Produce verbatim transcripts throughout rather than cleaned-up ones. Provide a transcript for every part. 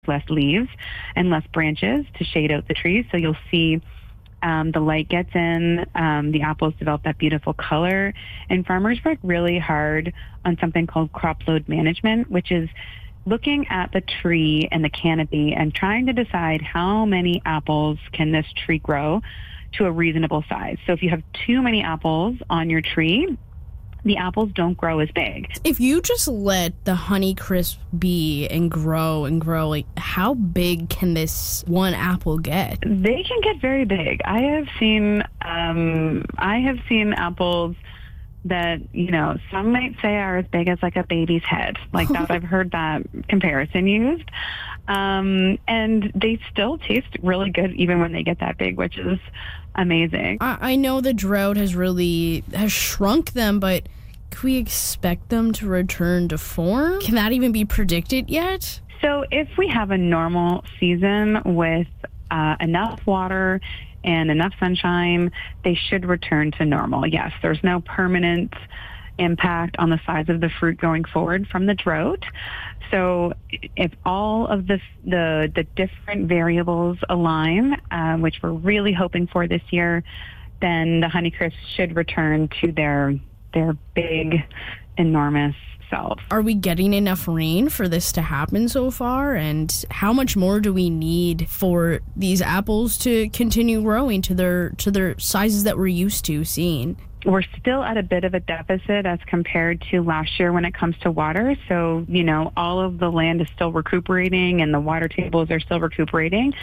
less leaves and less branches to shade out the trees. So you'll see um, the light gets in, um, the apples develop that beautiful color. And farmers work really hard on something called crop load management, which is looking at the tree and the canopy and trying to decide how many apples can this tree grow to a reasonable size. So if you have too many apples on your tree, the apples don't grow as big. If you just let the Honeycrisp be and grow and grow, like how big can this one apple get? They can get very big. I have seen, um, I have seen apples that, you know, some might say are as big as like a baby's head. Like that, I've heard that comparison used. Um, and they still taste really good even when they get that big, which is amazing. I, I know the drought has really has shrunk them, but can we expect them to return to form? Can that even be predicted yet? So if we have a normal season with uh, enough water and enough sunshine, they should return to normal. Yes, there's no permanent impact on the size of the fruit going forward from the drought. So if all of the the, the different variables align, uh, which we're really hoping for this year, then the Honeycrisp should return to their their big, enormous selves. Are we getting enough rain for this to happen so far? And how much more do we need for these apples to continue growing to their to their sizes that we're used to seeing? We're still at a bit of a deficit as compared to last year when it comes to water. So, you know, all of the land is still recuperating and the water tables are still recuperating.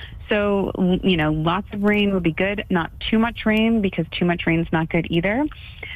So, you know, lots of rain would be good. Not too much rain, because too much rain is not good either.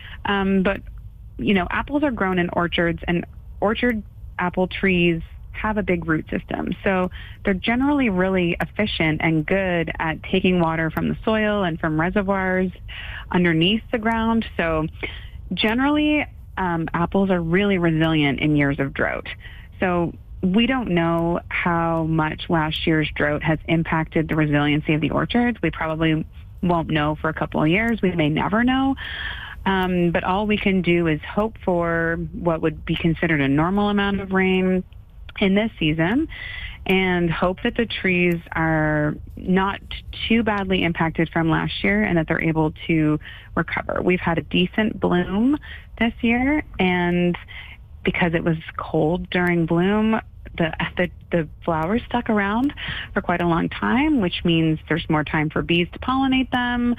Um, but, you know, apples are grown in orchards, and orchard apple trees have a big root system. So they're generally really efficient and good at taking water from the soil and from reservoirs underneath the ground. So generally, um, apples are really resilient in years of drought. So we don't know how much last year's drought has impacted the resiliency of the orchard. We probably won't know for a couple of years. We may never know. Um, but all we can do is hope for what would be considered a normal amount of rain in this season, and hope that the trees are not too badly impacted from last year and that they're able to recover. We've had a decent bloom this year, and because it was cold during bloom, the, the the flowers stuck around for quite a long time, which means there's more time for bees to pollinate them.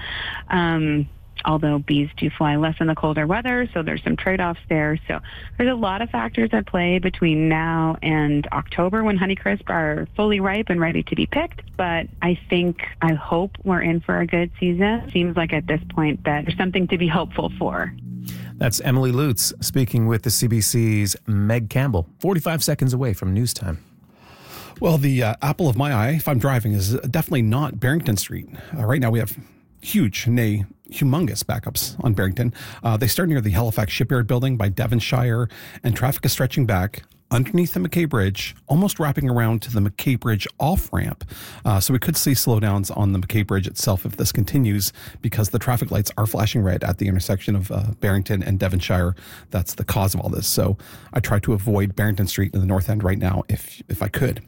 Um, although bees do fly less in the colder weather, so there's some trade-offs there. So there's a lot of factors at play between now and October when Honeycrisp are fully ripe and ready to be picked. But I think, I hope we're in for a good season. Seems like at this point that there's something to be hopeful for. That's Emily Lutz speaking with the C B C's Meg Campbell, forty-five seconds away from news time. Well, the uh, apple of my eye, if I'm driving, is definitely not Barrington Street. Uh, right now we have huge, nay, humongous backups on Barrington. Uh, they start near the Halifax Shipyard building by Devonshire, and traffic is stretching back underneath the McKay Bridge, almost wrapping around to the McKay Bridge off-ramp. Uh, so we could see slowdowns on the McKay Bridge itself if this continues, because the traffic lights are flashing red at the intersection of uh, Barrington and Devonshire. That's the cause of all this. So I try to avoid Barrington Street in the north end right now if if I could.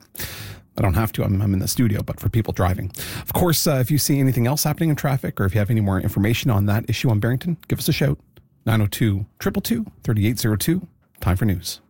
I don't have to. I'm, I'm in the studio, but for people driving. Of course, uh, if you see anything else happening in traffic, or if you have any more information on that issue on Barrington, give us a shout. nine oh two, two two two, three eight zero two. Time for news.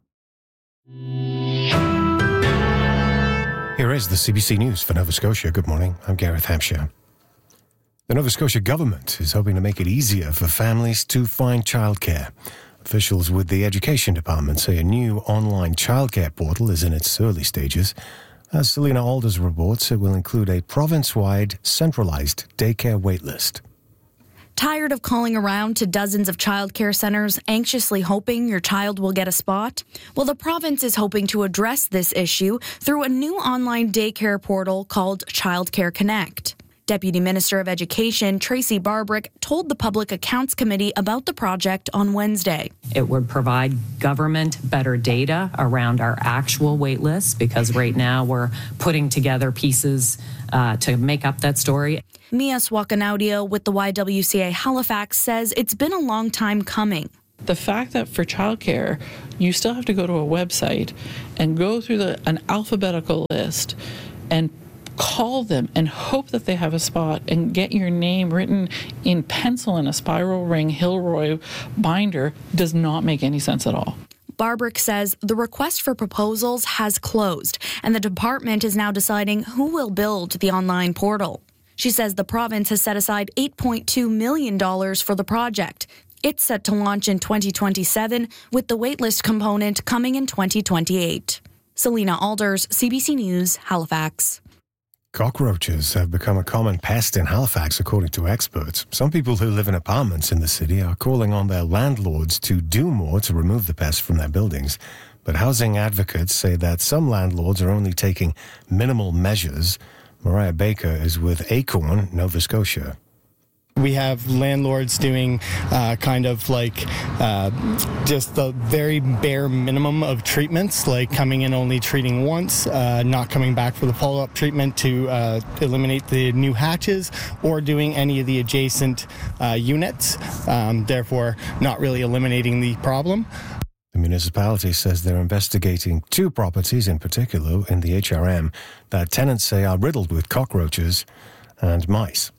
Here is the C B C News for Nova Scotia. Good morning. I'm Gareth Hampshire. The Nova Scotia government is hoping to make it easier for families to find childcare. Officials with the Education Department say a new online childcare portal is in its early stages. As Selena Alders reports, it will include a province-wide centralized daycare waitlist. Tired of calling around to dozens of childcare centres, anxiously hoping your child will get a spot? Well, the province is hoping to address this issue through a new online daycare portal called Childcare Connect. Deputy Minister of Education Tracy Barbrick told the Public Accounts Committee about the project on Wednesday. It would provide government better data around our actual wait lists, because right now we're putting together pieces uh, to make up that story. Mia Swakanaudio with the Y W C A Halifax says it's been a long time coming. the fact that for childcare, you still have to go to a website and go through the, an alphabetical list and call them and hope that they have a spot and get your name written in pencil in a spiral ring Hilroy binder does not make any sense at all. Barbrick says the request for proposals has closed and the department is now deciding who will build the online portal. She says the province has set aside eight point two million dollars for the project. It's set to launch in twenty twenty-seven, with the waitlist component coming in twenty twenty-eight. Selena Alders, C B C News, Halifax. Cockroaches have become a common pest in Halifax, according to experts. Some people who live in apartments in the city are calling on their landlords to do more to remove the pests from their buildings. But housing advocates say that some landlords are only taking minimal measures. Mariah Baker is with Acorn, Nova Scotia. We have landlords doing uh, kind of like uh, just the very bare minimum of treatments, like coming in only treating once, uh, not coming back for the follow-up treatment to uh, eliminate the new hatches, or doing any of the adjacent uh, units, um, therefore not really eliminating the problem. The municipality says they're investigating two properties in particular in the H R M that tenants say are riddled with cockroaches and mice.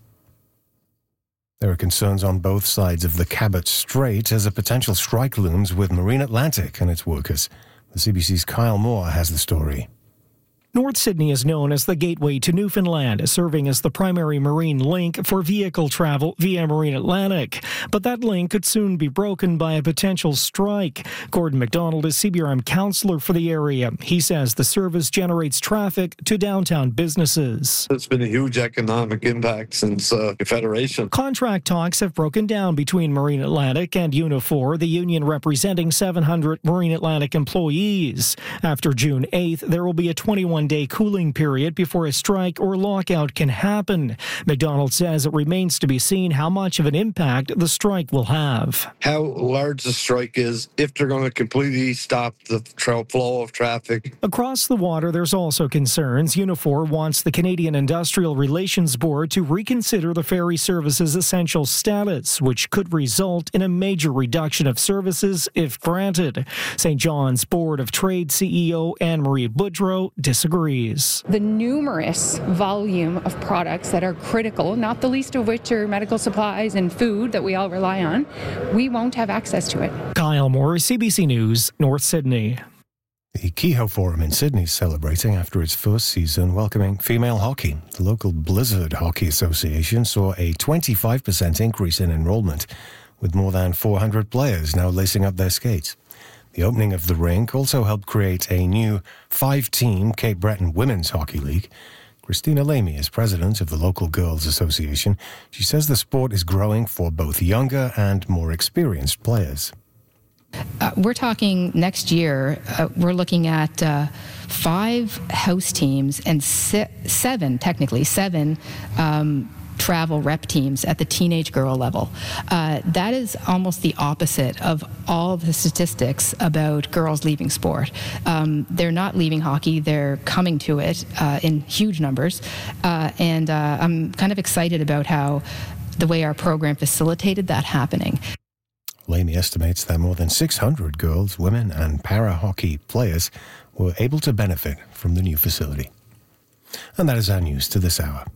There are concerns on both sides of the Cabot Strait as a potential strike looms with Marine Atlantic and its workers. The C B C's Kyle Moore has the story. North Sydney is known as the gateway to Newfoundland, serving as the primary marine link for vehicle travel via Marine Atlantic. But that link could soon be broken by a potential strike. Gordon McDonald is C B R M councillor for the area. He says the service generates traffic to downtown businesses. It's been a huge economic impact since uh, Confederation. Contract talks have broken down between Marine Atlantic and Unifor, the union representing seven hundred Marine Atlantic employees. After June eighth, there will be a twenty-one day cooling period before a strike or lockout can happen. McDonald says it remains to be seen how much of an impact the strike will have. How large the strike is, if they're going to completely stop the tra- flow of traffic. Across the water, there's also concerns. Unifor wants the Canadian Industrial Relations Board to reconsider the ferry service's essential status, which could result in a major reduction of services if granted. Saint John's Board of Trade C E O Anne-Marie Boudreau disagrees. The numerous volume of products that are critical, not the least of which are medical supplies and food that we all rely on, we won't have access to it. Kyle Moore, C B C News, North Sydney. The Kehoe Forum in Sydney is celebrating after its first season welcoming female hockey. The local Blizzard Hockey Association saw a twenty-five percent increase in enrollment, with more than four hundred players now lacing up their skates. The opening of the rink also helped create a new five-team Cape Breton Women's Hockey League. Christina Lamy is president of the local Girls Association. She says the sport is growing for both younger and more experienced players. Uh, we're talking next year, uh, we're looking at uh, five house teams and se- seven, technically, seven um, travel rep teams at the teenage girl level. Uh, that is almost the opposite of all the statistics about girls leaving sport. Um, they're not leaving hockey, they're coming to it uh, in huge numbers. Uh, and uh, I'm kind of excited about how the way our program facilitated that happening. Lamy estimates that more than six hundred girls, women, and para-hockey players were able to benefit from the new facility. And that is our news to this hour.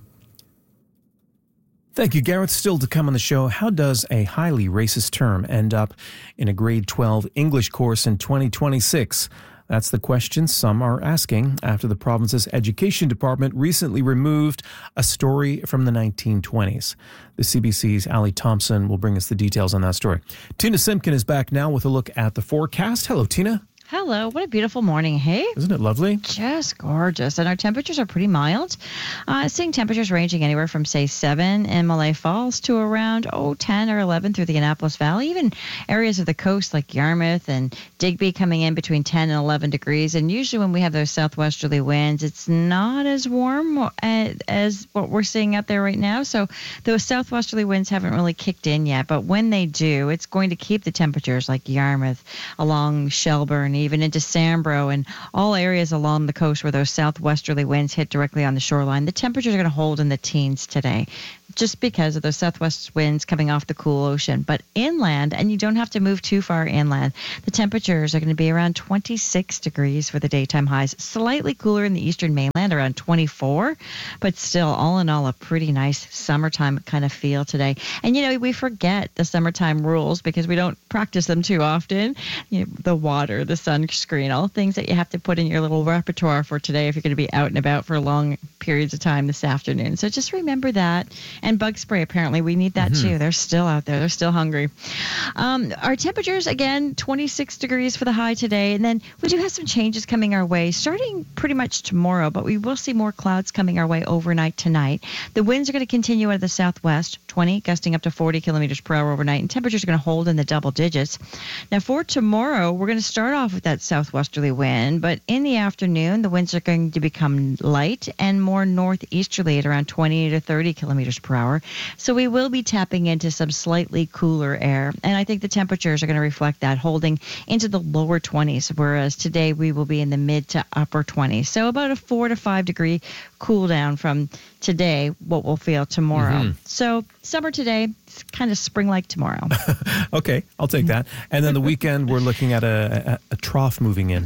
Thank you, Gareth. Still to come on the show, how does a highly racist term end up in a grade twelve English course in twenty twenty-six? That's the question some are asking after the province's education department recently removed a story from the nineteen twenties. The C B C's Ali Thompson will bring us the details on that story. Tina Simpkin is back now with a look at the forecast. Hello, Tina. Hello, what a beautiful morning, hey? Isn't it lovely? Just gorgeous. And our temperatures are pretty mild. Uh, seeing temperatures ranging anywhere from, say, seven in Malay Falls to around, oh, ten or eleven through the Annapolis Valley. Even areas of the coast like Yarmouth and Digby coming in between ten and eleven degrees. And usually when we have those southwesterly winds, it's not as warm as, as what we're seeing out there right now. So those southwesterly winds haven't really kicked in yet. But when they do, it's going to keep the temperatures like Yarmouth, along Shelburne, even into Sambro and all areas along the coast where those southwesterly winds hit directly on the shoreline. The temperatures are going to hold in the teens today. just because of those southwest winds coming off the cool ocean. But inland, and you don't have to move too far inland, the temperatures are going to be around twenty-six degrees for the daytime highs. Slightly cooler in the eastern mainland, around twenty-four, but still, all in all, a pretty nice summertime kind of feel today. And, you know, we forget the summertime rules because we don't practice them too often. You know, the water, the sunscreen, all things that you have to put in your little repertoire for today if you're going to be out and about for long periods of time this afternoon. So just remember that. And bug spray, apparently, we need that mm-hmm. too. They're still out there. They're still hungry. Um, our temperatures, again, twenty-six degrees for the high today. And then we do have some changes coming our way starting pretty much tomorrow, but we will see more clouds coming our way overnight tonight. The winds are going to continue out of the southwest, twenty, gusting up to forty kilometers per hour overnight, and temperatures are going to hold in the double digits. Now, for tomorrow, we're going to start off with that southwesterly wind, but in the afternoon, the winds are going to become light and more northeasterly at around twenty to thirty kilometers per hour. So we will be tapping into some slightly cooler air, and I think the temperatures are going to reflect that, holding into the lower twenties, whereas today we will be in the mid to upper twenties. So about a four to five degree cool down from today, what we'll feel tomorrow. Mm-hmm. So summer today, it's kind of spring-like tomorrow. Okay, I'll take that. And then the weekend, we're looking at a, a, a trough moving in.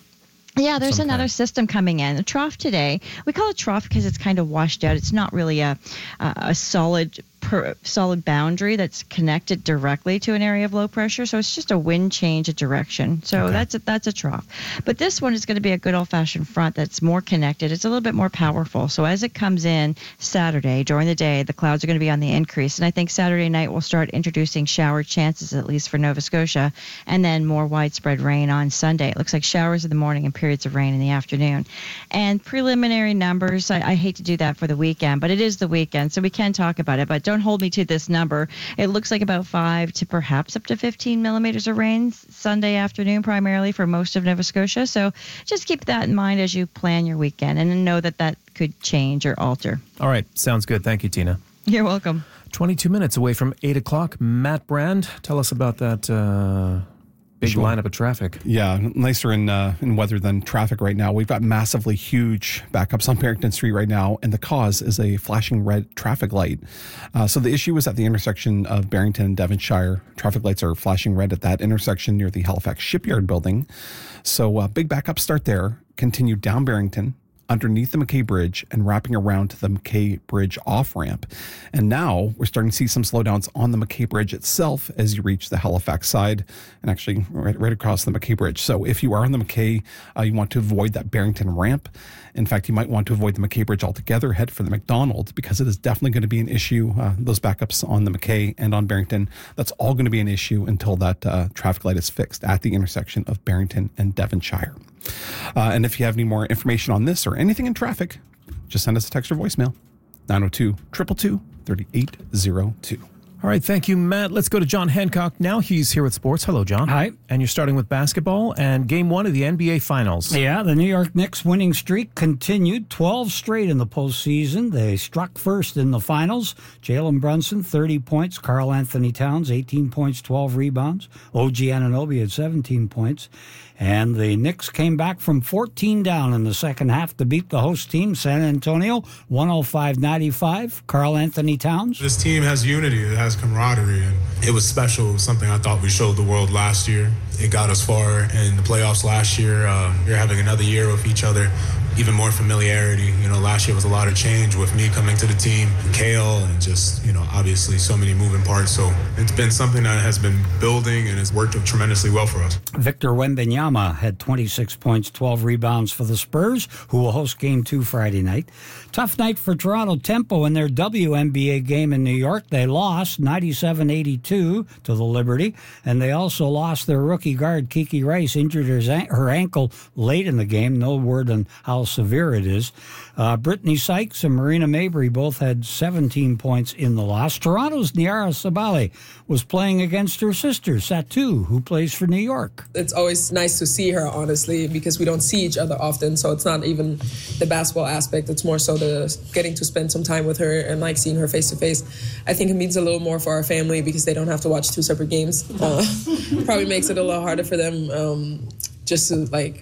Yeah, there's another system coming in. The trough today, we call it trough because it's kind of washed out. It's not really a a, a solid per, solid boundary that's connected directly to an area of low pressure. So it's just a wind change of direction. So okay. that's a, that's a trough. But this one is going to be a good old-fashioned front that's more connected. It's a little bit more powerful. So as it comes in Saturday, during the day, the clouds are going to be on the increase. And I think Saturday night we'll start introducing shower chances, at least for Nova Scotia, and then more widespread rain on Sunday. It looks like showers in the morning and periods of rain in the afternoon. And preliminary numbers, I, I hate to do that for the weekend, but it is the weekend, so we can talk about it. But don't hold me to this number. It looks like about five to perhaps up to fifteen millimeters of rain Sunday afternoon, primarily for most of Nova Scotia. So just keep that in mind as you plan your weekend, and know that that could change or alter. All right. Sounds good. Thank you, Tina. You're welcome. twenty-two minutes away from eight o'clock. Matt Brand, tell us about that uh, big sure. lineup of traffic. Yeah, nicer in, uh, in weather than traffic right now. We've got massively huge backups on Barrington Street right now, and the cause is a flashing red traffic light. Uh, so the issue is at the intersection of Barrington and Devonshire. Traffic lights are flashing red at that intersection near the Halifax Shipyard building. So uh, big backups start there, continue down Barrington, underneath the McKay Bridge, and wrapping around to the McKay Bridge off-ramp. And now we're starting to see some slowdowns on the McKay Bridge itself as you reach the Halifax side, and actually right, right across the McKay Bridge. So if you are on the McKay, uh, you want to avoid that Barrington ramp. In fact, you might want to avoid the McKay Bridge altogether, head for the McDonald, because it is definitely going to be an issue. Uh, those backups on the McKay and on Barrington, that's all going to be an issue until that uh, traffic light is fixed at the intersection of Barrington and Devonshire. Uh, and if you have any more information on this or anything in traffic, just send us a text or voicemail, nine oh two, two two two, three eight oh two. All right, thank you, Matt. Let's go to John Hancock. Now he's here with sports. Hello, John. Hi. And you're starting with basketball and game one of the N B A Finals. Yeah, the New York Knicks winning streak continued, twelve straight in the postseason. They struck first in the finals. Jalen Brunson, thirty points. Karl Anthony Towns, eighteen points, twelve rebounds. O G Anunoby had seventeen points. And the Knicks came back from fourteen down in the second half to beat the host team, San Antonio, one oh five ninety-five. Karl Anthony Towns. This team has unity. It has camaraderie. And it was special. It was something I thought we showed the world last year. It got us far in the playoffs last year. Um, we're having another year with each other. Even more familiarity. You know, last year was a lot of change with me coming to the team, Kale, and just, you know, obviously so many moving parts. So it's been something that has been building and has worked tremendously well for us. Victor Wembanyama had twenty-six points, twelve rebounds for the Spurs, who will host Game two Friday night. Tough night for Toronto Tempo in their W N B A game in New York. They lost ninety-seven eighty-two to the Liberty, and they also lost their rookie guard, Kiki Rice, injured her, her ankle late in the game. No word on how severe it is. Uh, Brittany Sykes and Marina Mabry both had seventeen points in the loss. Toronto's Niara Sabali was playing against her sister, Satu, who plays for New York. It's always nice to see her, honestly, because we don't see each other often, so it's not even the basketball aspect. It's more so the getting to spend some time with her and like seeing her face to face. I think it means a little more for our family because they don't have to watch two separate games. Uh, probably makes it a little harder for them um, just to like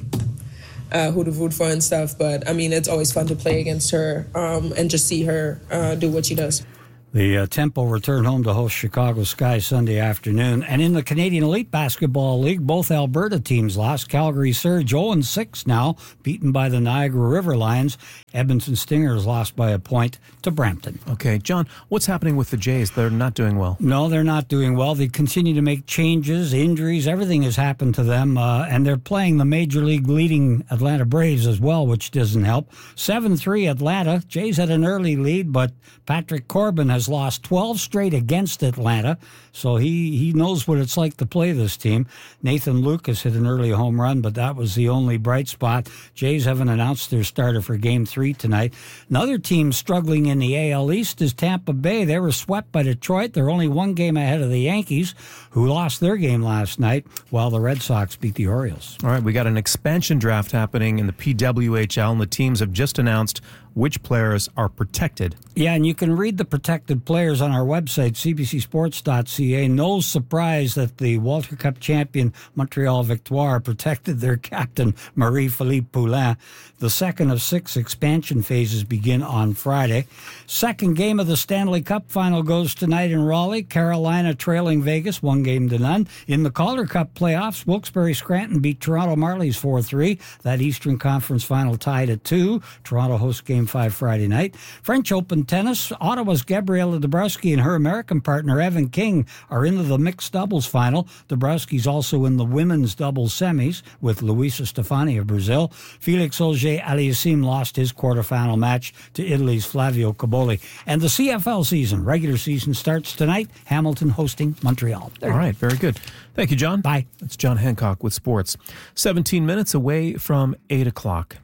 Uh, who to vote for and stuff, but I mean, it's always fun to play against her um, and just see her uh, do what she does. The uh, Tempo return home to host Chicago Sky Sunday afternoon. And in the Canadian Elite Basketball League, both Alberta teams lost. Calgary Surge oh and six now, beaten by the Niagara River Lions. Edmonton Stingers lost by a point to Brampton. Okay, John, what's happening with the Jays? They're not doing well. No, they're not doing well. They continue to make changes, injuries, everything has happened to them. Uh, and they're playing the Major League leading Atlanta Braves as well, which doesn't help. seven three Atlanta. Jays had an early lead, but Patrick Corbin has lost twelve straight against Atlanta, so he, he knows what it's like to play this team. Nathan Lucas hit an early home run, but that was the only bright spot. Jays haven't announced their starter for Game three tonight. Another team struggling in the A L East is Tampa Bay. They were swept by Detroit. They're only one game ahead of the Yankees, who lost their game last night, while the Red Sox beat the Orioles. All right, we got an expansion draft happening in the P W H L, and the teams have just announced which players are protected. Yeah, and you can read the protected players on our website, c b c sports dot c a. No surprise that the Walter Cup champion Montreal Victoire protected their captain, Marie-Philippe Poulin. The second of six expansion phases begin on Friday. Second game of the Stanley Cup final goes tonight in Raleigh. Carolina trailing Vegas, one game to none. In the Calder Cup playoffs, Wilkes-Barre-Scranton beat Toronto Marlies four three. That Eastern Conference final tied at two. Toronto hosts Game five Friday night. French Open tennis, Ottawa's Gabriela Dabrowski and her American partner Evan King are into the mixed doubles final. Dabrowski's also in the women's doubles semis with Luisa Stefani of Brazil. Felix Auger-Aliassime lost his quarterfinal match to Italy's Flavio Cobolli. And the C F L season, regular season, starts tonight. Hamilton hosting Montreal. There. All right, very good. Thank you, John. Bye. That's John Hancock with sports. seventeen minutes away from eight o'clock.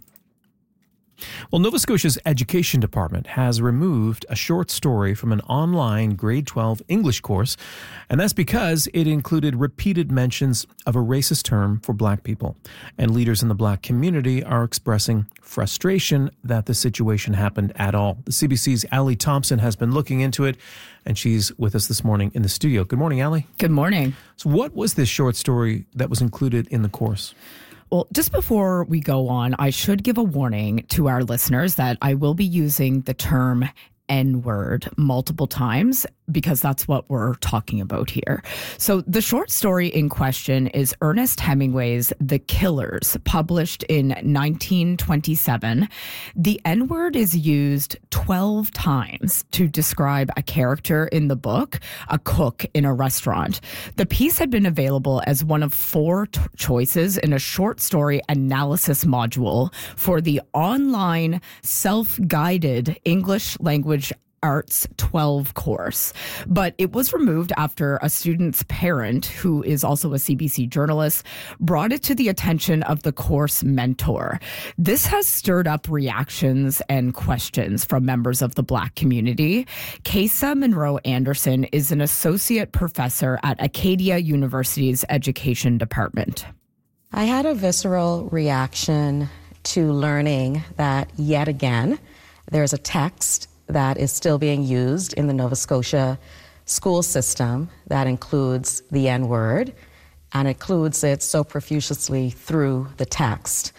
Well, Nova Scotia's Education Department has removed a short story from an online grade twelve English course, and that's because it included repeated mentions of a racist term for black people. And leaders in the black community are expressing frustration that the situation happened at all. The C B C's Allie Thompson has been looking into it, and she's with us this morning in the studio. Good morning, Allie. Good morning. So what was this short story that was included in the course? Well, just before we go on, I should give a warning to our listeners that I will be using the term N-word multiple times because that's what we're talking about here. So the short story in question is Ernest Hemingway's The Killers, published in nineteen twenty-seven. The N-word is used twelve times to describe a character in the book, a cook in a restaurant. The piece had been available as one of four t- choices in a short story analysis module for the online self-guided English language Arts twelve course, but it was removed after a student's parent, who is also a C B C journalist, brought it to the attention of the course mentor. This has stirred up reactions and questions from members of the Black community. Kesa Monroe Anderson is an associate professor at Acadia University's Education Department. I had a visceral reaction to learning that yet again there's a text that is still being used in the Nova Scotia school system that includes the N-word and includes it so profusely through the text.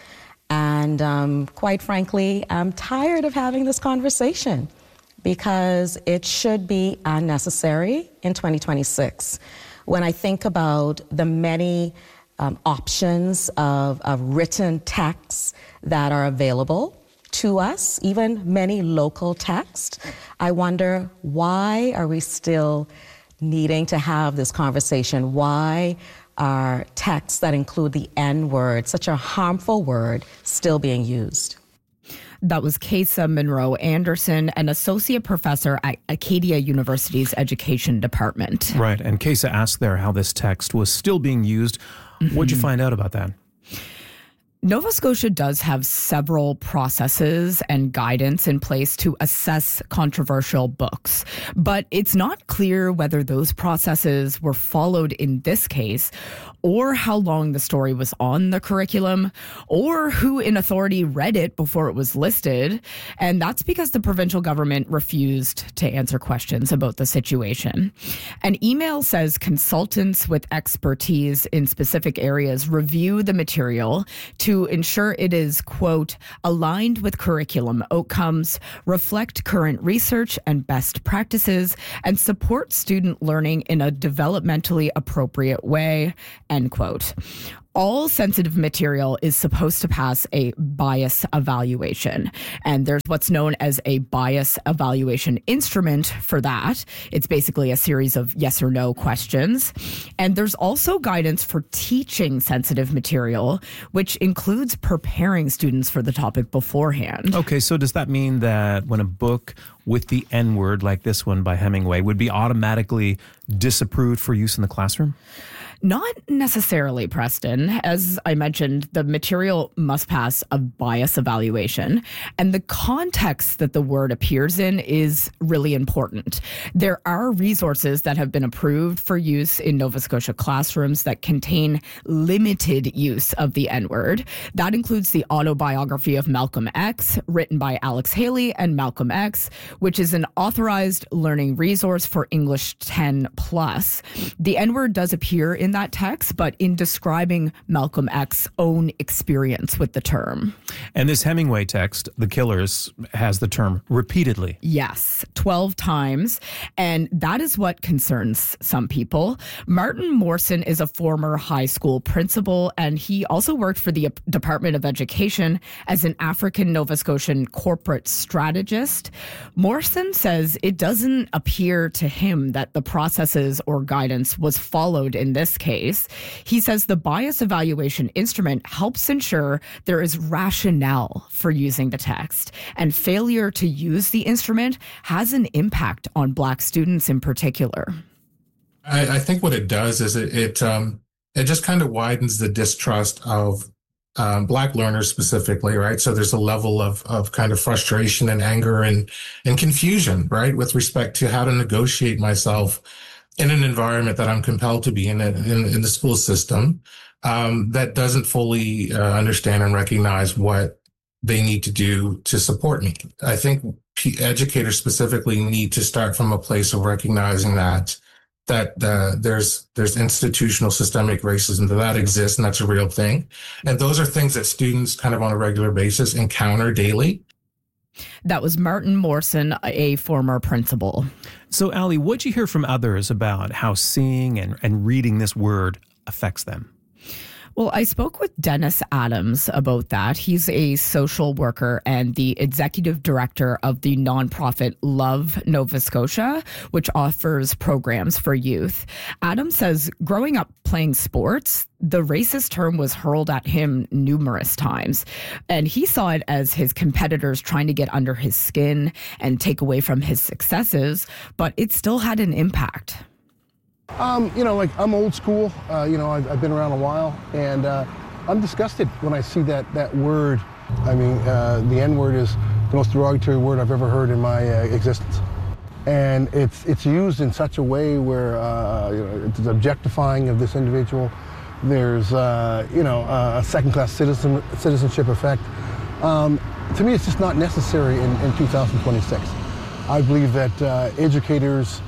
And um, quite frankly, I'm tired of having this conversation because it should be unnecessary in twenty twenty-six. When I think about the many um, options of, of written texts that are available to us, even many local texts, I wonder, why are we still needing to have this conversation? Why are texts that include the N-word, such a harmful word, still being used? That was Kesa Monroe Anderson, an associate professor at Acadia University's Education Department. Right, and Kesa asked there how this text was still being used. Mm-hmm. What'd you find out about that? Nova Scotia does have several processes and guidance in place to assess controversial books, but it's not clear whether those processes were followed in this case, or how long the story was on the curriculum, or who in authority read it before it was listed. And that's because the provincial government refused to answer questions about the situation. An email says consultants with expertise in specific areas review the material to to ensure it is, quote, aligned with curriculum outcomes, reflect current research and best practices, and support student learning in a developmentally appropriate way, end quote. All sensitive material is supposed to pass a bias evaluation. And there's what's known as a bias evaluation instrument for that. It's basically a series of yes or no questions. And there's also guidance for teaching sensitive material, which includes preparing students for the topic beforehand. Okay, so does that mean that when a book with the N-word, like this one by Hemingway, would be automatically disapproved for use in the classroom? Not necessarily, Preston. As I mentioned, the material must pass a bias evaluation, and the context that the word appears in is really important. There are resources that have been approved for use in Nova Scotia classrooms that contain limited use of the N-word. That includes the autobiography of Malcolm X, written by Alex Haley and Malcolm X, which is an authorized learning resource for English ten plus. The N-word does appear in that text, but in describing Malcolm X's own experience with the term. And this Hemingway text, The Killers, has the term repeatedly. Yes, twelve times. And that is what concerns some people. Martin Morrison is a former high school principal, and he also worked for the Department of Education as an African Nova Scotian corporate strategist. Morrison says it doesn't appear to him that the processes or guidance was followed in this case. He says the bias evaluation instrument helps ensure there is rationale for using the text, and failure to use the instrument has an impact on Black students in particular. I, I think what it does is it it, um, it just kind of widens the distrust of um, Black learners specifically, right? So there's a level of of kind of frustration and anger and and confusion, right, with respect to how to negotiate myself in an environment that I'm compelled to be in, in, in the school system, um, that doesn't fully uh, understand and recognize what they need to do to support me. I think p- educators specifically need to start from a place of recognizing that that uh, there's there's institutional systemic racism that, that exists, and that's a real thing. And those are things that students kind of on a regular basis encounter daily. That was Martin Morrison, a former principal. So, Ali, what'd you hear from others about how seeing and, and reading this word affects them? Well, I spoke with Dennis Adams about that. He's a social worker and the executive director of the nonprofit Love Nova Scotia, which offers programs for youth. Adams says growing up playing sports, the racist term was hurled at him numerous times, and he saw it as his competitors trying to get under his skin and take away from his successes, but it still had an impact. Um, you know, like I'm old school, uh, you know, I've, I've been around a while, and uh, I'm disgusted when I see that, that word. I mean, uh, the N-word is the most derogatory word I've ever heard in my uh, existence. And it's it's used in such a way where, uh, you know, it's objectifying of this individual. There's, uh, you know, a second-class citizen citizenship effect. Um, to me, it's just not necessary in, in two thousand twenty-six. I believe that uh, educators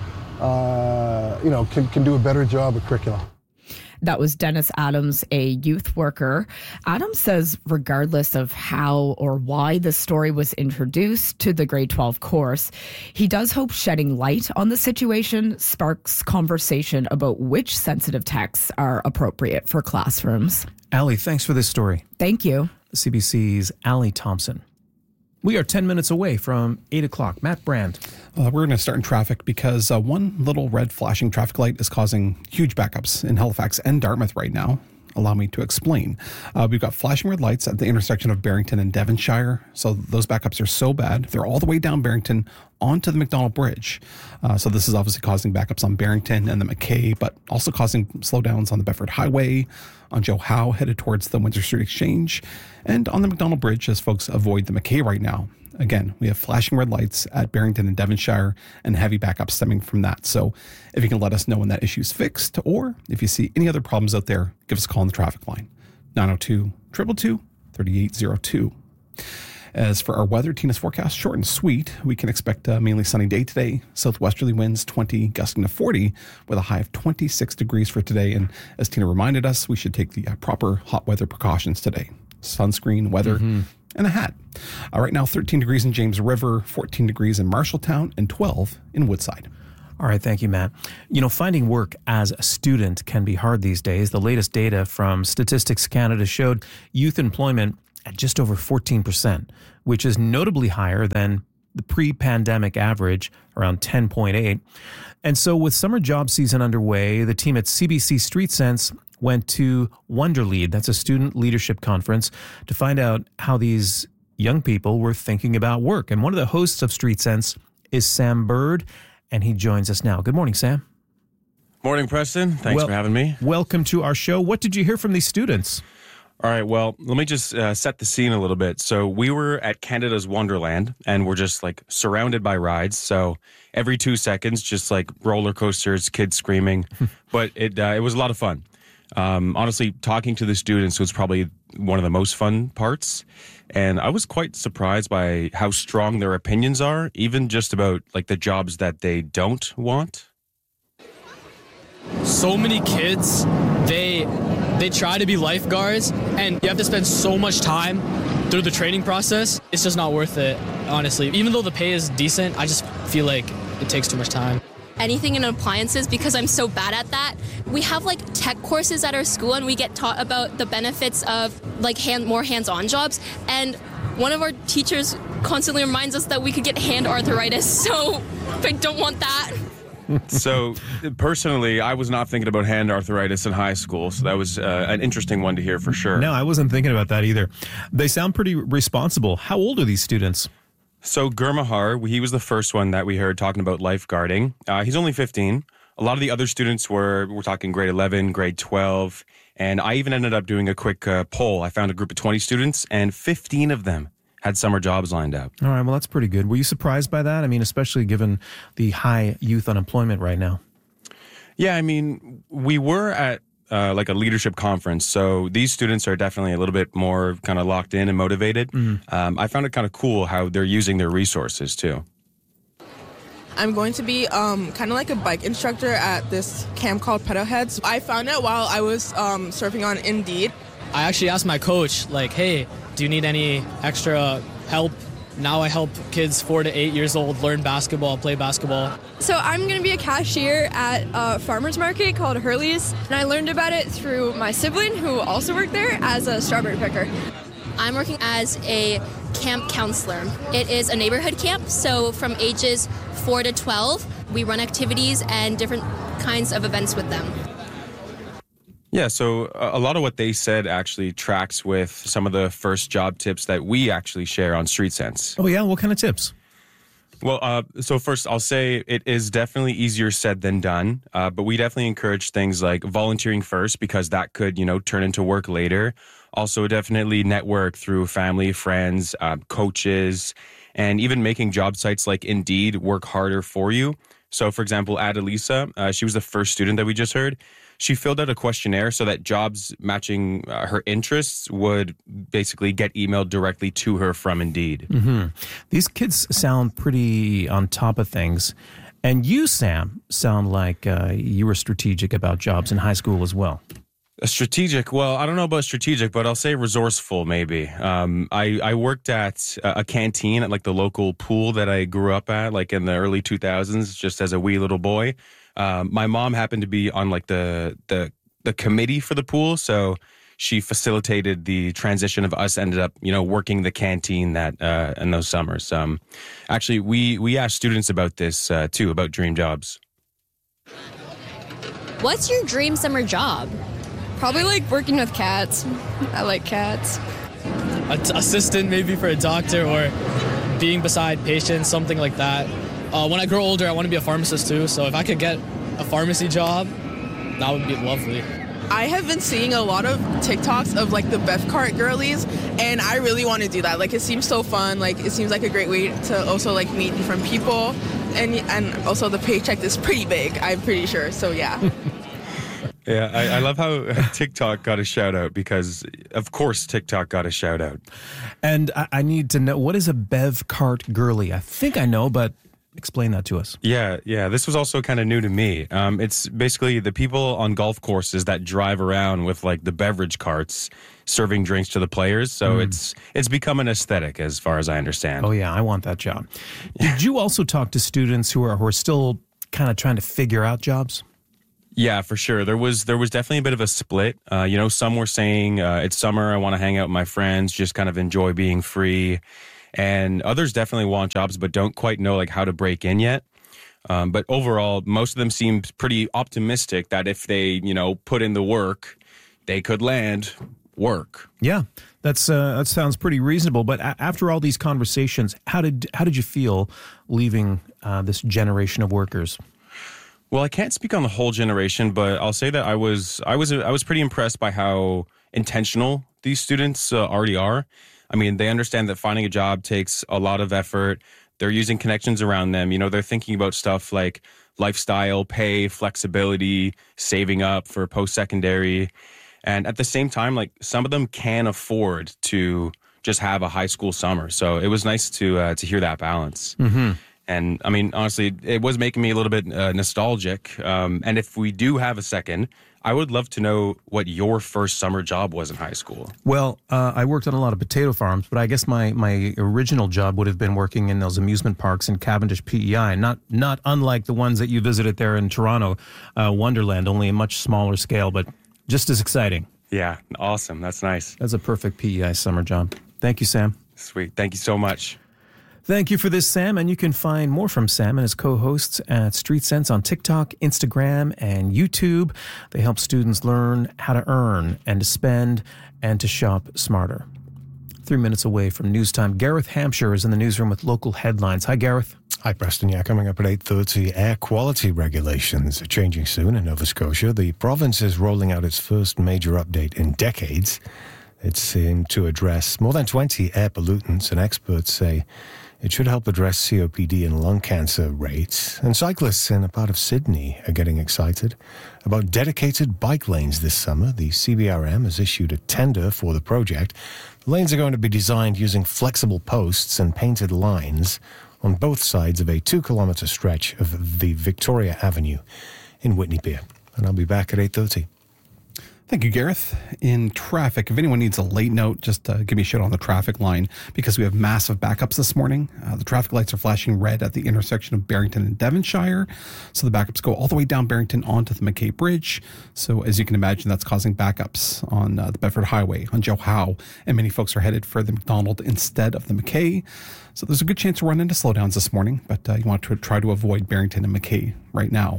Uh, you know, can, can do a better job of curriculum. That was Dennis Adams, a youth worker. Adams says regardless of how or why the story was introduced to the grade twelve course, he does hope shedding light on the situation sparks conversation about which sensitive texts are appropriate for classrooms. Ali, thanks for this story. Thank you. C B C's Ali Thompson. We are ten minutes away from eight o'clock. Matt Brand. Uh, we're going to start in traffic because uh, one little red flashing traffic light is causing huge backups in Halifax and Dartmouth right now. Allow me to explain. Uh, we've got flashing red lights at the intersection of Barrington and Devonshire. So those backups are so bad. They're all the way down Barrington onto the McDonald Bridge. Uh, so this is obviously causing backups on Barrington and the McKay, but also causing slowdowns on the Bedford Highway, on Joe Howe headed towards the Windsor Street Exchange, and on the McDonald Bridge as folks avoid the McKay right now. Again, we have flashing red lights at Barrington and Devonshire and heavy backups stemming from that. So if you can let us know when that issue is fixed, or if you see any other problems out there, give us a call on the traffic line, nine oh two, two two two, three eight oh two. As for our weather, Tina's forecast, short and sweet. We can expect a mainly sunny day today. Southwesterly winds twenty, gusting to forty, with a high of twenty-six degrees for today. And as Tina reminded us, we should take the uh, proper hot weather precautions today. sunscreen, weather, Mm-hmm. and a hat. Uh, right now, thirteen degrees in James River, fourteen degrees in Marshalltown, and twelve in Woodside. All right, thank you, Matt. You know, finding work as a student can be hard these days. The latest data from Statistics Canada showed youth employment at just over fourteen percent, which is notably higher than the pre-pandemic average, around ten point eight. And so with summer job season underway, the team at C B C Street Sense went to Wonderlead, that's a student leadership conference, to find out how these young people were thinking about work. And one of the hosts of Street Sense is Sam Bird, and he joins us now. Good morning, Sam. Morning, Preston. Thanks Well- for having me. Welcome to our show. What did you hear from these students? All right, well, let me just uh, set the scene a little bit. So we were at Canada's Wonderland, and we're just like surrounded by rides. So every two seconds, just like roller coasters, kids screaming. But it uh, it was a lot of fun. Um, honestly, talking to the students was probably one of the most fun parts. And I was quite surprised by how strong their opinions are, even just about like the jobs that they don't want. So many kids, they they try to be lifeguards, and you have to spend so much time through the training process. It's just not worth it, honestly. Even though the pay is decent, I just feel like it takes too much time. Anything in appliances because I'm so bad at that. We have like tech courses at our school, and we get taught about the benefits of like hand more hands-on jobs. And one of our teachers constantly reminds us that we could get hand arthritis, so I don't want that. So personally, I was not thinking about hand arthritis in high school. So that was uh, an interesting one to hear for sure. No, I wasn't thinking about that either. They sound pretty responsible. How old are these students? So Gurmahar, he was the first one that we heard talking about lifeguarding. Uh, he's only fifteen. A lot of the other students were, we're talking grade eleven, grade twelve. And I even ended up doing a quick uh, poll. I found a group of twenty students, and fifteen of them had summer jobs lined up. All right, well, that's pretty good. Were you surprised by that? I mean, especially given the high youth unemployment right now. Yeah, I mean, we were at uh, like a leadership conference, so these students are definitely a little bit more kind of locked in and motivated. Mm. Um, I found it kind of cool how they're using their resources too. I'm going to be um, kind of like a bike instructor at this camp called Pedalheads. I found it while I was um, surfing on Indeed. I actually asked my coach, like, hey, do you need any extra help? Now I help kids four to eight years old learn basketball, play basketball. So I'm going to be a cashier at a farmer's market called Hurley's, and I learned about it through my sibling who also worked there as a strawberry picker. I'm working as a camp counselor. It is a neighborhood camp, so from ages four to twelve, we run activities and different kinds of events with them. Yeah, so a lot of what they said actually tracks with some of the first job tips that we actually share on Street Sense. Oh, yeah? What kind of tips? Well, uh, so first, I'll say it is definitely easier said than done, uh, but we definitely encourage things like volunteering first because that could, you know, turn into work later. Also, definitely network through family, friends, uh, coaches, and even making job sites like Indeed work harder for you. So, for example, Adelisa, uh, she was the first student that we just heard. She filled out a questionnaire so that jobs matching uh, her interests would basically get emailed directly to her from Indeed. Mm-hmm. These kids sound pretty on top of things. And you, Sam, sound like uh, you were strategic about jobs in high school as well. A strategic, well, I don't know about strategic, but I'll say resourceful maybe. Um, I, I worked at a canteen at like the local pool that I grew up at, like in the early two thousands, just as a wee little boy. Um, my mom happened to be on like the, the the committee for the pool, so she facilitated the transition of us. Ended up, you know, working the canteen that uh, in those summers. Um, actually, we we asked students about this uh, too, about dream jobs. What's your dream summer job? Probably like working with cats. I like cats. A t- assistant maybe for a doctor or being beside patients, something like that. Uh, when I grow older, I want to be a pharmacist too. So if I could get a pharmacy job, that would be lovely. I have been seeing a lot of TikToks of like the Bev Cart girlies, and I really want to do that. Like it seems so fun. Like it seems like a great way to also like meet different people, and and also the paycheck is pretty big, I'm pretty sure. So yeah. Yeah, I, I love how TikTok got a shout out because, of course, TikTok got a shout out. And I, I need to know, what is a Bev Cart girly? I think I know, but Explain that to us. Yeah, yeah. This was also kind of new to me. Um, it's basically the people on golf courses that drive around with like the beverage carts serving drinks to the players. So Mm. it's it's become an aesthetic as far as I understand. Oh, yeah, I want that job. Did you also talk to students who are, who are still kind of trying to figure out jobs? Yeah, for sure. There was there was definitely a bit of a split. Uh, you know, some were saying uh, it's summer, I want to hang out with my friends, just kind of enjoy being free. And others definitely want jobs, but don't quite know like how to break in yet. Um, but overall, most of them seemed pretty optimistic that if they, you know, put in the work, they could land work. Yeah, that's uh, that sounds pretty reasonable. But a- after all these conversations, how did how did you feel leaving uh, this generation of workers? Well, I can't speak on the whole generation, but I'll say that I was I was I was pretty impressed by how intentional these students uh, already are. I mean, they understand that finding a job takes a lot of effort. They're using connections around them. You know, they're thinking about stuff like lifestyle, pay, flexibility, saving up for post-secondary. And at the same time, like some of them can afford to just have a high school summer. So it was nice to uh, to hear that balance. Mm-hmm. And I mean, honestly, it was making me a little bit uh, nostalgic. Um, and if we do have a second, I would love to know what your first summer job was in high school. Well, uh, I worked on a lot of potato farms, but I guess my, my original job would have been working in those amusement parks in Cavendish P E I, not not unlike the ones that you visited there in Toronto, uh, Wonderland, only a much smaller scale, but just as exciting. Yeah, awesome. That's nice. That's a perfect P E I summer job. Thank you, Sam. Sweet. Thank you so much. Thank you for this, Sam, and you can find more from Sam and his co-hosts at Street Sense on TikTok, Instagram, and YouTube. They help students learn how to earn and to spend and to shop smarter. Three minutes away from news time, Gareth Hampshire is in the newsroom with local headlines. Hi, Gareth. Hi, Preston. Yeah, coming up at eight thirty, air quality regulations are changing soon in Nova Scotia. The province is rolling out its first major update in decades. It's aimed to address more than twenty air pollutants, and experts say it should help address C O P D and lung cancer rates. And cyclists in a part of Sydney are getting excited about dedicated bike lanes this summer. The C B R M has issued a tender for the project. The lanes are going to be designed using flexible posts and painted lines on both sides of a two-kilometre stretch of the Victoria Avenue in Whitney Pier. And I'll be back at eight thirty. Thank you, Gareth. In traffic, if anyone needs a late note, just uh, give me a shout on the traffic line because we have massive backups this morning. Uh, the traffic lights are flashing red at the intersection of Barrington and Devonshire. So the backups go all the way down Barrington onto the McKay Bridge. So as you can imagine, that's causing backups on uh, the Bedford Highway, on Joe Howe, and many folks are headed for the McDonald instead of the McKay. So there's a good chance to run into slowdowns this morning, but uh, you want to try to avoid Barrington and McKay right now.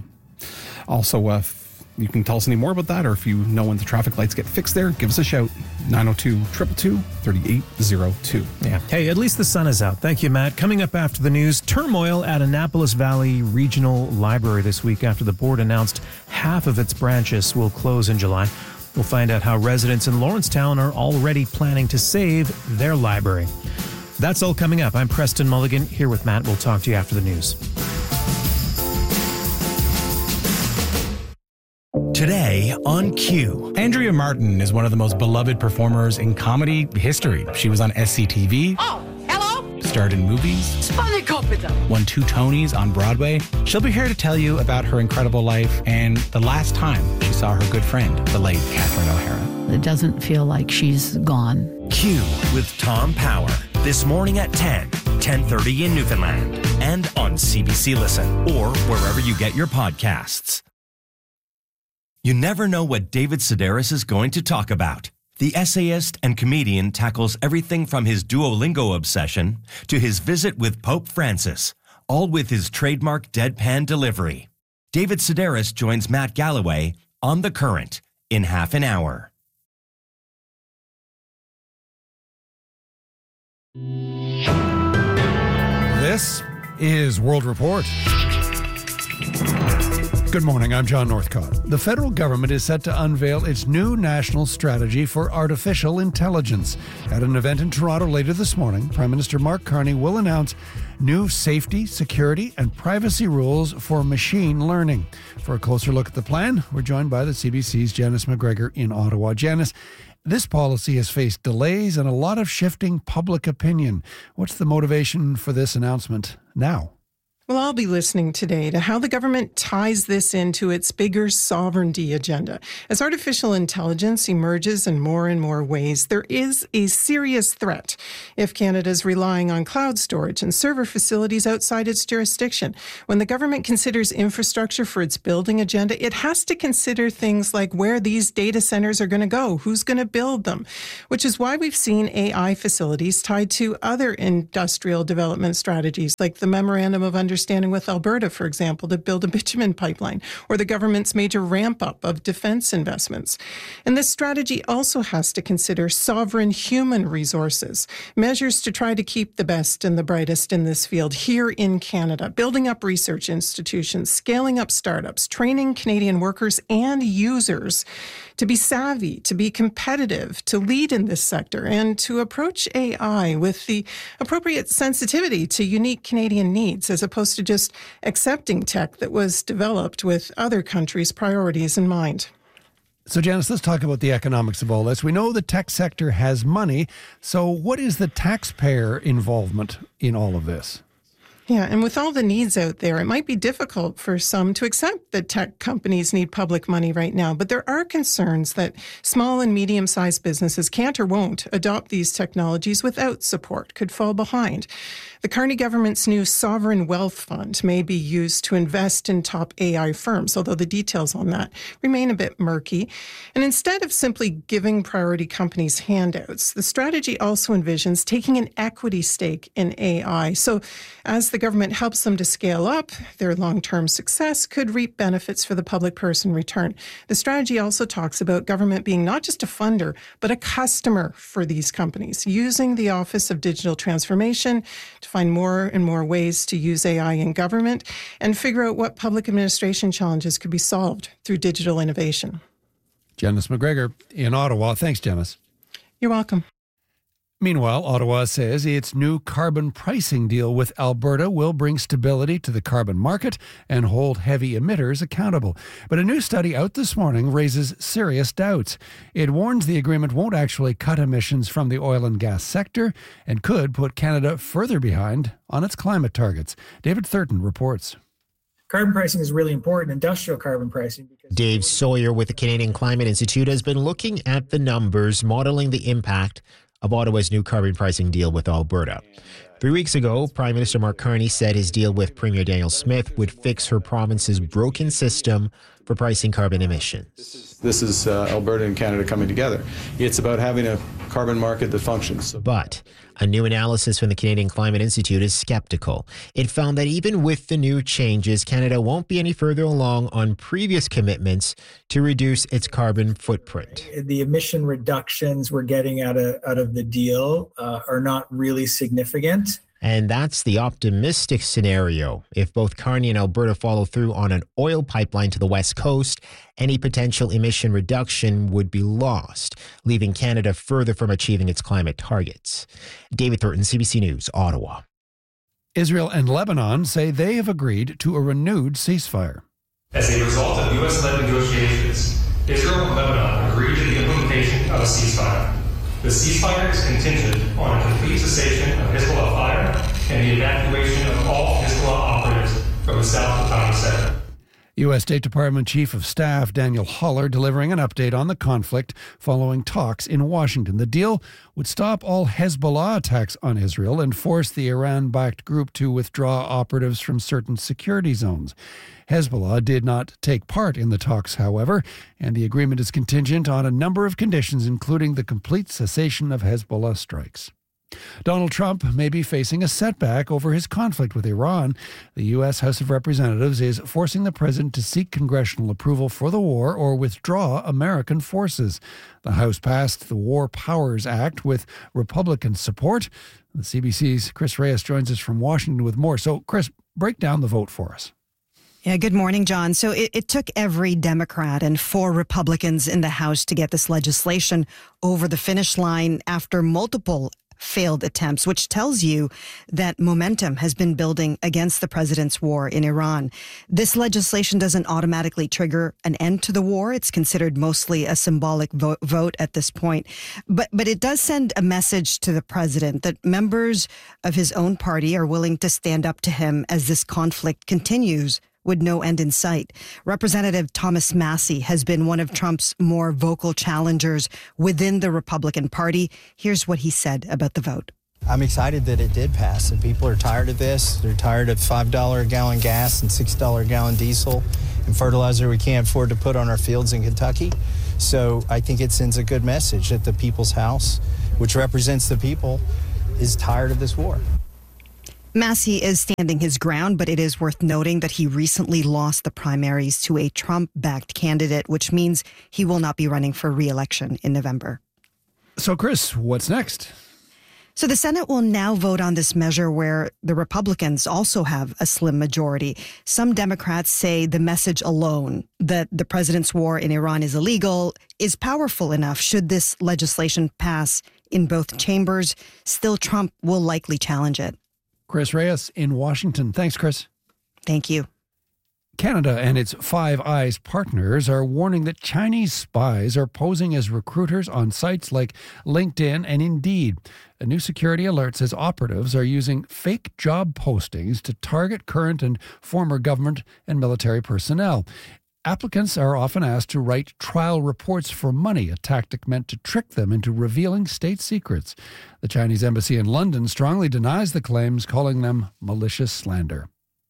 Also, uh, you can tell us any more about that, or if you know when the traffic lights get fixed there, give us a shout. nine oh two, two two two, three eight oh two. Yeah. Hey, at least the sun is out. Thank you, Matt. Coming up after the news, turmoil at Annapolis Valley Regional Library this week after the board announced half of its branches will close in July. We'll find out how residents in Lawrencetown are already planning to save their library. That's all coming up. I'm Preston Mulligan here with Matt. We'll talk to you after the news. Today on Q. Andrea Martin is one of the most beloved performers in comedy history. She was on S C T V. Oh, hello? Starred in movies. Spanakopita. Won two Tonys on Broadway. She'll be here to tell you about her incredible life and the last time she saw her good friend, the late Catherine O'Hara. It doesn't feel like she's gone. Q with Tom Power. This morning at ten, ten thirty in Newfoundland. And on C B C Listen or wherever you get your podcasts. You never know what David Sedaris is going to talk about. The essayist and comedian tackles everything from his Duolingo obsession to his visit with Pope Francis, all with his trademark deadpan delivery. David Sedaris joins Matt Galloway on The Current in half an hour. This is World Report. Good morning, I'm John Northcott. The federal government is set to unveil its new national strategy for artificial intelligence. At an event in Toronto later this morning, Prime Minister Mark Carney will announce new safety, security, and privacy rules for machine learning. For a closer look at the plan, we're joined by the C B C's Janice McGregor in Ottawa. Janice, this policy has faced delays and a lot of shifting public opinion. What's the motivation for this announcement now? Well, I'll be listening today to how the government ties this into its bigger sovereignty agenda. As artificial intelligence emerges in more and more ways, there is a serious threat if Canada is relying on cloud storage and server facilities outside its jurisdiction. When the government considers infrastructure for its building agenda, it has to consider things like where these data centers are going to go, who's going to build them, which is why we've seen A I facilities tied to other industrial development strategies, like the Memorandum of Understanding Understanding with Alberta, for example, to build a bitumen pipeline, or the government's major ramp-up of defense investments. And this strategy also has to consider sovereign human resources, measures to try to keep the best and the brightest in this field here in Canada, building up research institutions, scaling up startups, training Canadian workers and users to be savvy, to be competitive, to lead in this sector, and to approach A I with the appropriate sensitivity to unique Canadian needs, as opposed to just accepting tech that was developed with other countries' priorities in mind. So, Janice, let's talk about the economics of all this. We know the tech sector has money. So what is the taxpayer involvement in all of this? Yeah, and with all the needs out there, it might be difficult for some to accept that tech companies need public money right now. But there are concerns that small and medium-sized businesses can't or won't adopt these technologies without support, could fall behind. The Carney government's new Sovereign Wealth Fund may be used to invest in top A I firms, although the details on that remain a bit murky. And instead of simply giving priority companies handouts, the strategy also envisions taking an equity stake in A I. So as the government helps them to scale up, their long-term success could reap benefits for the public purse in return. The strategy also talks about government being not just a funder, but a customer for these companies, using the Office of Digital Transformation to find more and more ways to use A I in government and figure out what public administration challenges could be solved through digital innovation. Janice McGregor in Ottawa. Thanks, Janice. You're welcome. Meanwhile, Ottawa says its new carbon pricing deal with Alberta will bring stability to the carbon market and hold heavy emitters accountable. But a new study out this morning raises serious doubts. It warns the agreement won't actually cut emissions from the oil and gas sector and could put Canada further behind on its climate targets. David Thurton reports. Carbon pricing is really important, industrial carbon pricing. Dave Sawyer with the Canadian Climate Institute has been looking at the numbers, modeling the impact of Ottawa's new carbon pricing deal with Alberta. Three weeks ago, Prime Minister Mark Carney said his deal with Premier Danielle Smith would fix her province's broken system for pricing carbon emissions. This is uh, Alberta and Canada coming together. It's about having a carbon market that functions. But a new analysis from the Canadian Climate Institute is skeptical. It found that even with the new changes, Canada won't be any further along on previous commitments to reduce its carbon footprint. The emission reductions we're getting out of, out of the deal uh, are not really significant. And that's the optimistic scenario. If both Carney and Alberta follow through on an oil pipeline to the west coast, any potential emission reduction would be lost, leaving Canada further from achieving its climate targets. David Thornton, C B C News, Ottawa. Israel and Lebanon say they have agreed to a renewed ceasefire. As a result of U S-led negotiations, Israel and Lebanon agreed to the implementation of a ceasefire. The ceasefire is contingent on a complete cessation of Hezbollah fire and the evacuation of all Hezbollah operatives from the South Litani Center. U S. State Department Chief of Staff Daniel Haller delivering an update on the conflict following talks in Washington. The deal would stop all Hezbollah attacks on Israel and force the Iran-backed group to withdraw operatives from certain security zones. Hezbollah did not take part in the talks, however, and the agreement is contingent on a number of conditions, including the complete cessation of Hezbollah strikes. Donald Trump may be facing a setback over his conflict with Iran. The U S. House of Representatives is forcing the president to seek congressional approval for the war or withdraw American forces. The House passed the War Powers Act with Republican support. The C B C's Chris Reyes joins us from Washington with more. So, Chris, break down the vote for us. Yeah, good morning, John. So it, it took every Democrat and four Republicans in the House to get this legislation over the finish line after multiple failed attempts, which tells you that momentum has been building against the president's war in Iran. This legislation doesn't automatically trigger an end to the war. It's considered mostly a symbolic vo- vote at this point. But, but it does send a message to the president that members of his own party are willing to stand up to him as this conflict continues with no end in sight. Representative Thomas Massie has been one of Trump's more vocal challengers within the Republican Party. Here's what he said about the vote. I'm excited that it did pass, and people are tired of this. They're tired of five dollars a gallon gas and six dollars a gallon diesel and fertilizer we can't afford to put on our fields in Kentucky. So I think it sends a good message that the People's House, which represents the people, is tired of this war. Massie is standing his ground, but it is worth noting that he recently lost the primaries to a Trump-backed candidate, which means he will not be running for re-election in November. So, Chris, what's next? So the Senate will now vote on this measure where the Republicans also have a slim majority. Some Democrats say the message alone that the president's war in Iran is illegal is powerful enough should this legislation pass in both chambers. Still, Trump will likely challenge it. Chris Reyes in Washington. Thanks, Chris. Thank you. Canada and its Five Eyes partners are warning that Chinese spies are posing as recruiters on sites like LinkedIn and Indeed. A new security alert says operatives are using fake job postings to target current and former government and military personnel. Applicants are often asked to write trial reports for money, a tactic meant to trick them into revealing state secrets. The Chinese embassy in London strongly denies the claims, calling them malicious slander.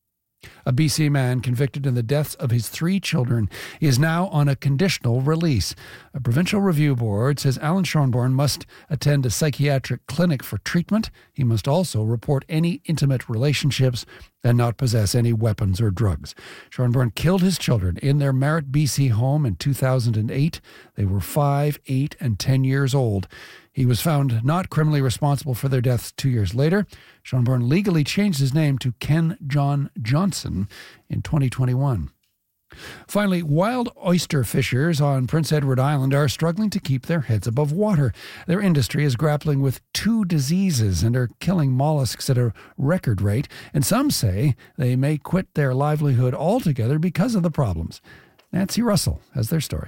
A B C man convicted in the deaths of his three children is now on a conditional release. A provincial review board says Alan Schonborn must attend a psychiatric clinic for treatment. He must also report any intimate relationships and not possess any weapons or drugs. Schonborn killed his children in their Merritt, B C home in two thousand eight. They were five, eight, and ten years old. He was found not criminally responsible for their deaths two years later. Schonborn legally changed his name to Ken John Johnson in twenty twenty-one. Finally, wild oyster fishers on Prince Edward Island are struggling to keep their heads above water. Their industry is grappling with two diseases and are killing mollusks at a record rate, and some say they may quit their livelihood altogether because of the problems. Nancy Russell has their story.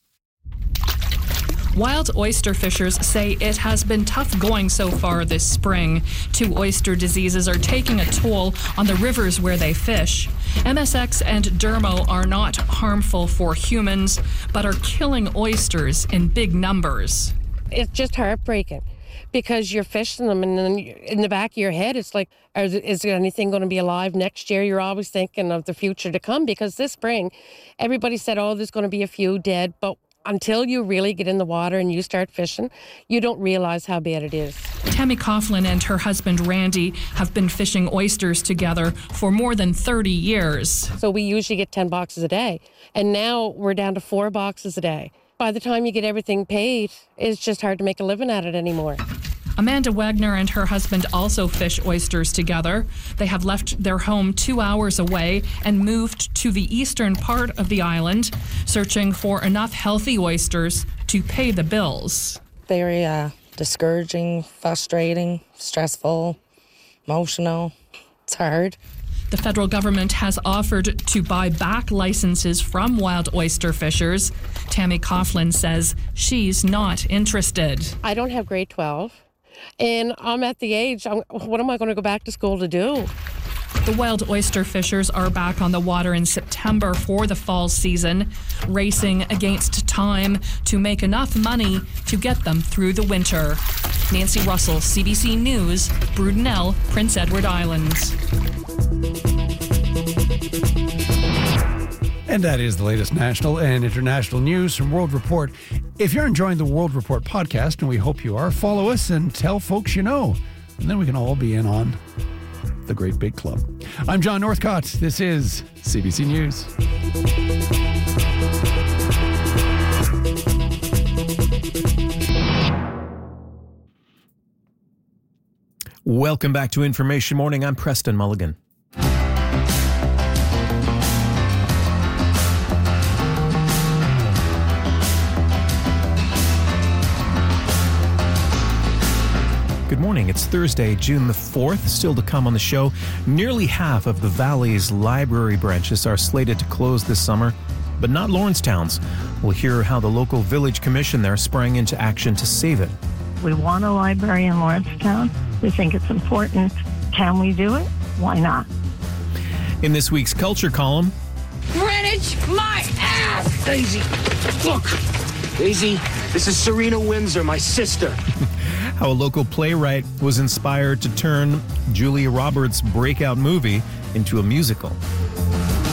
Wild oyster fishers say it has been tough going so far this spring. Two oyster diseases are taking a toll on the rivers where they fish. M S X and Dermo are not harmful for humans, but are killing oysters in big numbers. It's just heartbreaking because you're fishing them, and then in the back of your head, it's like, is there anything going to be alive next year? You're always thinking of the future to come, because this spring, everybody said, oh, there's going to be a few dead, but until you really get in the water and you start fishing, you don't realize how bad it is. Tammy Coughlin and her husband Randy have been fishing oysters together for more than thirty years. So we usually get ten boxes a day, and now we're down to four boxes a day. By the time you get everything paid, it's just hard to make a living at it anymore. Amanda Wagner and her husband also fish oysters together. They have left their home two hours away and moved to the eastern part of the island, searching for enough healthy oysters to pay the bills. Very uh, discouraging, frustrating, stressful, emotional. It's hard. The federal government has offered to buy back licenses from wild oyster fishers. Tammy Coughlin says she's not interested. I don't have grade twelve. And I'm at the age, I'm, what am I going to go back to school to do? The wild oyster fishers are back on the water in September for the fall season, racing against time to make enough money to get them through the winter. Nancy Russell, C B C News, Brudenell, Prince Edward Island. And that is the latest national and international news from World Report. If you're enjoying the World Report podcast, and we hope you are, follow us and tell folks you know. And then we can all be in on the great big club. I'm John Northcott. This is C B C News. Welcome back to Information Morning. I'm Preston Mulligan. Good morning. It's Thursday, June the fourth. Still to come on the show, nearly half of the Valley's library branches are slated to close this summer, but not Lawrencetown's. We'll hear how the local village commission there sprang into action to save it. We want a library in Lawrencetown. We think it's important. Can we do it? Why not? In this week's Culture column, Greenwich, my ass! Daisy, look! Daisy, this is Serena Windsor, my sister. how a local playwright was inspired to turn Julia Roberts' breakout movie into a musical.